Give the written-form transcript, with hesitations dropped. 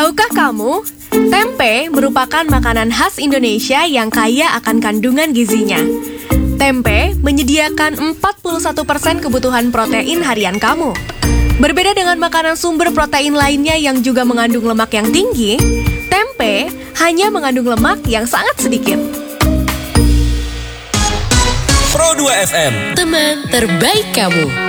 Tahukah kamu, tempe merupakan makanan khas Indonesia yang kaya akan kandungan gizinya. Tempe menyediakan 41% kebutuhan protein harian kamu. Berbeda dengan makanan sumber protein lainnya yang juga mengandung lemak yang tinggi, tempe hanya mengandung lemak yang sangat sedikit. Pro 2 FM, teman terbaik kamu.